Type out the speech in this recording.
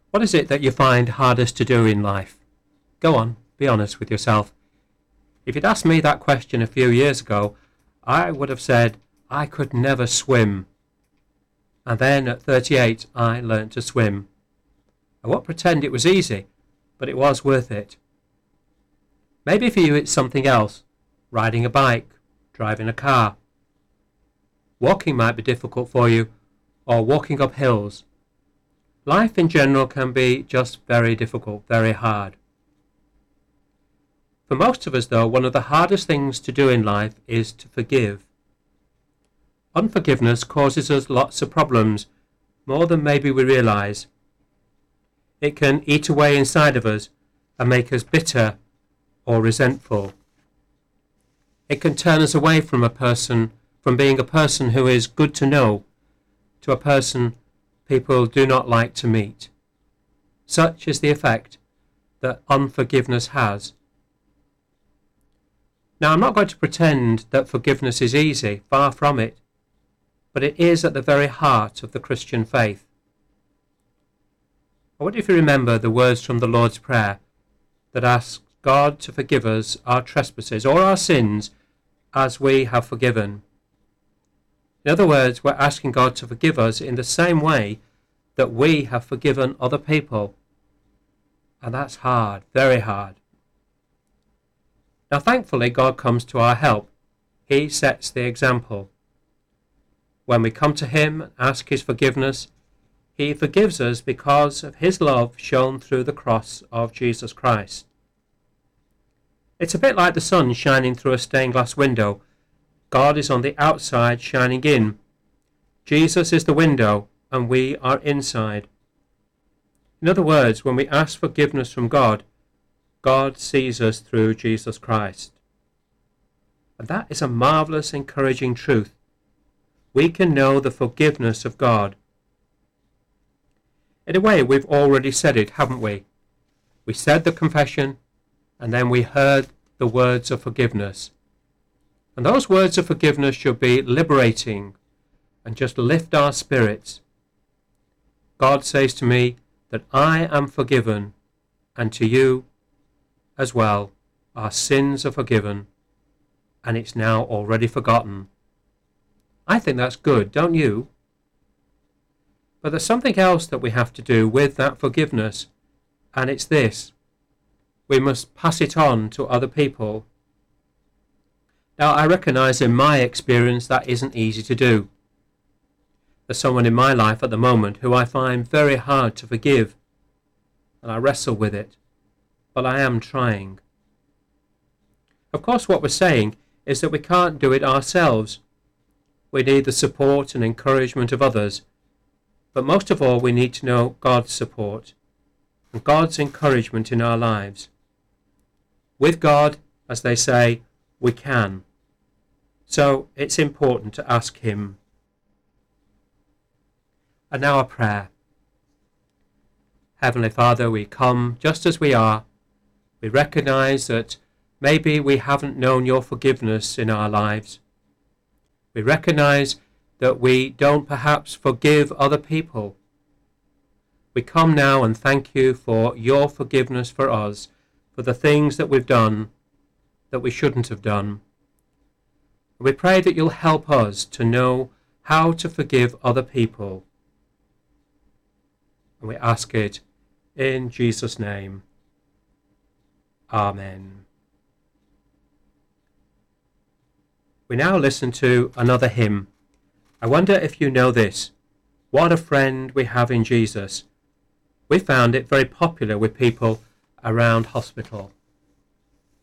What is it that you find hardest to do in life? Go on, be honest with yourself. If you'd asked me that question a few years ago, I would have said I could never swim. And then at 38 I learnt to swim. I won't pretend it was easy, but it was worth it. Maybe for you it's something else, riding a bike, driving a car. Walking might be difficult for you, or walking up hills. Life in general can be just very difficult, very hard. For most of us, though, one of the hardest things to do in life is to forgive. Unforgiveness causes us lots of problems, more than maybe we realise. It can eat away inside of us and make us bitter or resentful. It can turn us away from being a person who is good to know, to a person people do not like to meet. Such is the effect that unforgiveness has. Now, I'm not going to pretend that forgiveness is easy, far from it, but it is at the very heart of the Christian faith. I wonder if you remember the words from the Lord's Prayer that asks God to forgive us our trespasses or our sins as we have forgiven. In other words, we're asking God to forgive us in the same way that we have forgiven other people. And that's hard, very hard. Now, thankfully, God comes to our help. He sets the example. When we come to him and ask his forgiveness, he forgives us because of his love shown through the cross of Jesus Christ. It's a bit like the sun shining through a stained glass window. God is on the outside shining in. Jesus is the window and we are inside. In other words, when we ask forgiveness from God, God sees us through Jesus Christ. And that is a marvellous, encouraging truth. We can know the forgiveness of God. In a way, we've already said it, haven't we? We said the confession, and then we heard the words of forgiveness. And those words of forgiveness should be liberating and just lift our spirits. God says to me that I am forgiven, and to you as well, our sins are forgiven, and it's now already forgotten. I think that's good, don't you? But there's something else that we have to do with that forgiveness, and it's this. We must pass it on to other people. Now, I recognise in my experience that isn't easy to do. There's someone in my life at the moment who I find very hard to forgive, and I wrestle with it, but I am trying. Of course, what we're saying is that we can't do it ourselves. We need the support and encouragement of others, but most of all we need to know God's support and God's encouragement in our lives. With God, as they say, we can. So it's important to ask him. And now a prayer. Heavenly Father, we come just as we are. We recognise that maybe we haven't known your forgiveness in our lives. We recognise that we don't perhaps forgive other people. We come now and thank you for your forgiveness for us, for the things that we've done that we shouldn't have done. We pray that you'll help us to know how to forgive other people. And we ask it in Jesus' name. Amen. We now listen to another hymn. I wonder if you know this. What a friend we have in Jesus. We found it very popular with people around hospital.